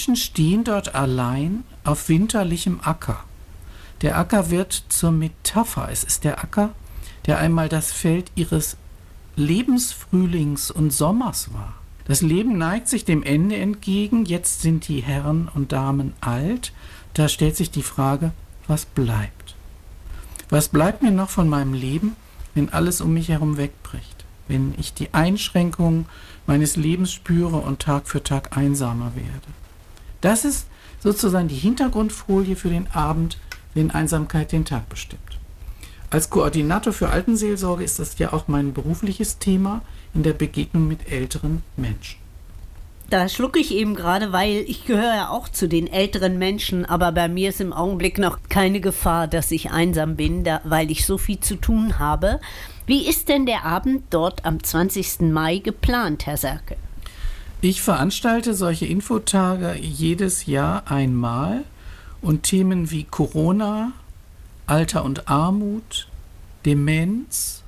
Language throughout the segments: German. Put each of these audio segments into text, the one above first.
Menschen stehen dort allein auf winterlichem Acker. Der Acker wird zur Metapher. Es ist der Acker, der einmal das Feld ihres Lebensfrühlings und Sommers war. Das Leben neigt sich dem Ende entgegen. Jetzt sind die Herren und Damen alt. Da stellt sich die Frage, was bleibt? Was bleibt mir noch von meinem Leben, wenn alles um mich herum wegbricht? Wenn ich die Einschränkungen meines Lebens spüre und Tag für Tag einsamer werde? Das ist sozusagen die Hintergrundfolie für den Abend, wenn Einsamkeit den Tag bestimmt. Als Koordinator für Altenseelsorge ist das ja auch mein berufliches Thema in der Begegnung mit älteren Menschen. Da schlucke ich eben gerade, weil ich gehöre ja auch zu den älteren Menschen, aber bei mir ist im Augenblick noch keine Gefahr, dass ich einsam bin, weil ich so viel zu tun habe. Wie ist denn der Abend dort am 20. Mai geplant, Herr Serke? Ich veranstalte solche Infotage jedes Jahr einmal und Themen wie Corona, Alter und Armut, Demenz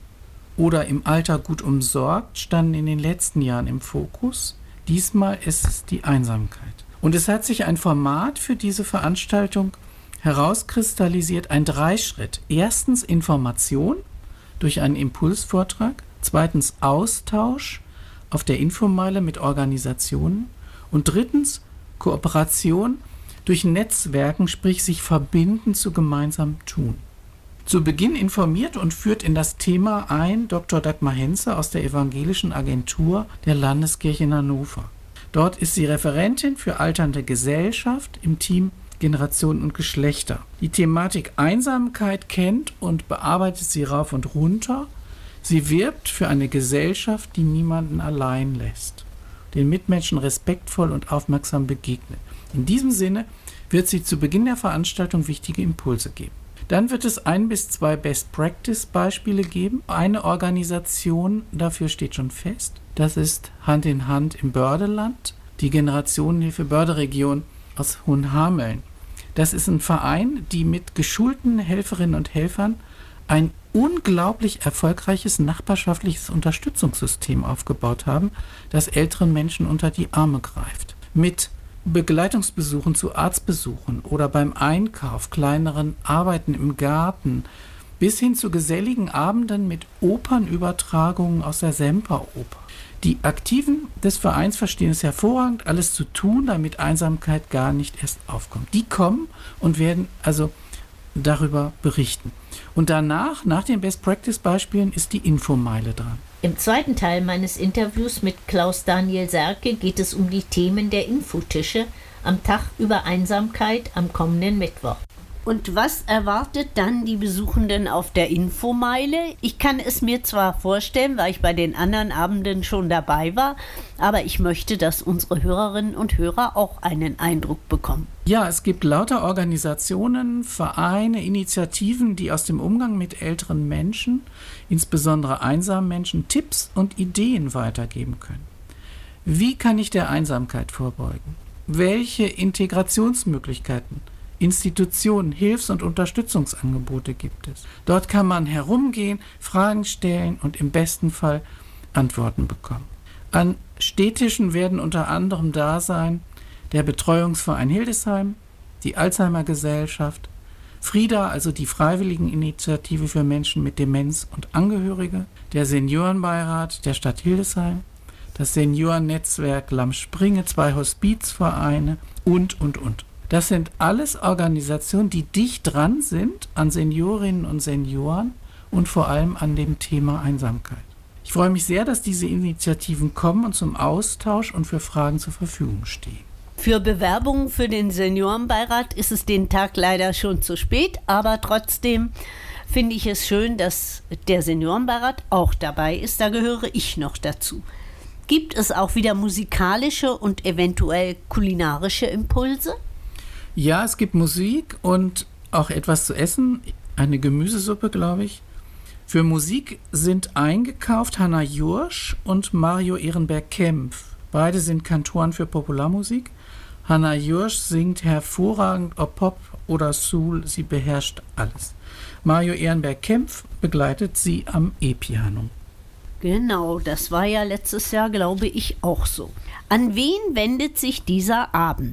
oder im Alter gut umsorgt standen in den letzten Jahren im Fokus. Diesmal ist es die Einsamkeit. Und es hat sich ein Format für diese Veranstaltung herauskristallisiert, ein Dreischritt. Erstens Information durch einen Impulsvortrag, zweitens Austausch auf der Infomeile mit Organisationen und drittens Kooperation durch Netzwerken, sprich sich verbinden zu gemeinsamem Tun. Zu Beginn informiert und führt in das Thema ein Dr. Dagmar Henze aus der Evangelischen Agentur der Landeskirche in Hannover. Dort ist sie Referentin für alternde Gesellschaft im Team Generationen und Geschlechter. Die Thematik Einsamkeit kennt und bearbeitet sie rauf und runter. Sie wirbt für eine Gesellschaft, die niemanden allein lässt, den Mitmenschen respektvoll und aufmerksam begegnet. In diesem Sinne wird sie zu Beginn der Veranstaltung wichtige Impulse geben. Dann wird es 1 bis 2 Best-Practice-Beispiele geben. Eine Organisation dafür steht schon fest. Das ist Hand in Hand im Bördeland, die Generationenhilfe Börderegion aus Hohenhameln. Das ist ein Verein, die mit geschulten Helferinnen und Helfern ein unglaublich erfolgreiches nachbarschaftliches Unterstützungssystem aufgebaut haben, das älteren Menschen unter die Arme greift. Mit Begleitungsbesuchen zu Arztbesuchen oder beim Einkauf, kleineren Arbeiten im Garten, bis hin zu geselligen Abenden mit Opernübertragungen aus der Semperoper. Die Aktiven des Vereins verstehen es hervorragend, alles zu tun, damit Einsamkeit gar nicht erst aufkommt. Die kommen und werden also darüber berichten. Und danach, nach den Best-Practice-Beispielen, ist die Infomeile dran. Im zweiten Teil meines Interviews mit Klaus Daniel Serke geht es um die Themen der Infotische am Tag über Einsamkeit am kommenden Mittwoch. Und was erwartet dann die Besuchenden auf der Infomeile? Ich kann es mir zwar vorstellen, weil ich bei den anderen Abenden schon dabei war, aber ich möchte, dass unsere Hörerinnen und Hörer auch einen Eindruck bekommen. Ja, es gibt lauter Organisationen, Vereine, Initiativen, die aus dem Umgang mit älteren Menschen, insbesondere einsamen Menschen, Tipps und Ideen weitergeben können. Wie kann ich der Einsamkeit vorbeugen? Welche Integrationsmöglichkeiten, Institutionen, Hilfs- und Unterstützungsangebote gibt es? Dort kann man herumgehen, Fragen stellen und im besten Fall Antworten bekommen. An Städtischen werden unter anderem da sein der Betreuungsverein Hildesheim, die Alzheimer-Gesellschaft, Frieda, also die Freiwilligeninitiative für Menschen mit Demenz und Angehörige, der Seniorenbeirat der Stadt Hildesheim, das Seniorennetzwerk Lamm-Springe, 2 Hospizvereine und. Das sind alles Organisationen, die dicht dran sind an Seniorinnen und Senioren und vor allem an dem Thema Einsamkeit. Ich freue mich sehr, dass diese Initiativen kommen und zum Austausch und für Fragen zur Verfügung stehen. Für Bewerbungen für den Seniorenbeirat ist es den Tag leider schon zu spät, aber trotzdem finde ich es schön, dass der Seniorenbeirat auch dabei ist. Da gehöre ich noch dazu. Gibt es auch wieder musikalische und eventuell kulinarische Impulse? Ja, es gibt Musik und auch etwas zu essen, eine Gemüsesuppe, glaube ich. Für Musik sind eingekauft Hanna Jursch und Mario Ehrenberg-Kempf. Beide sind Kantoren für Popularmusik. Hanna Jursch singt hervorragend, ob Pop oder Soul, sie beherrscht alles. Mario Ehrenberg-Kempf begleitet sie am E-Piano. Genau, das war ja letztes Jahr, glaube ich, auch so. An wen wendet sich dieser Abend?